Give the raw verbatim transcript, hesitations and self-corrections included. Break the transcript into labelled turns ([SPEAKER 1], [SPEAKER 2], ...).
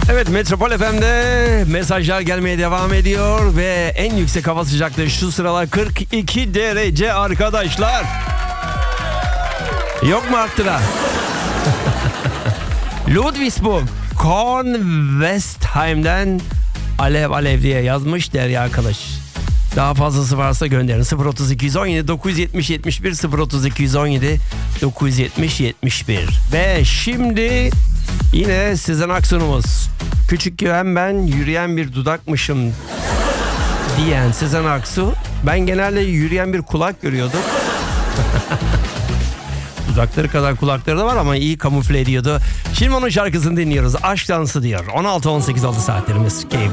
[SPEAKER 1] Evet, Metropol F M'de mesajlar gelmeye devam ediyor ve en yüksek hava sıcaklığı şu sıralar kırk iki derece arkadaşlar. Yok mu arttıra? Ludwigsburg, Kornwestheim'den alev alev diye yazmış Derya arkadaş. Daha fazlası varsa gönderin. sıfır otuz iki on yedi dokuz yüz yetmiş yetmiş bir sıfır otuz iki on yedi dokuz yüz yetmiş yetmiş bir. Ve şimdi yine Sezen Aksu'numuz. Küçükken ben yürüyen bir dudakmışım diyen Sezen Aksu. Ben genelde yürüyen bir kulak görüyordum. Dudakları kadar kulakları da var ama iyi kamufle ediyordu. Şimdi onun şarkısını dinliyoruz. Aşk Dansı diyor. on altı on sekiz oldu saatlerimiz. Keyifli.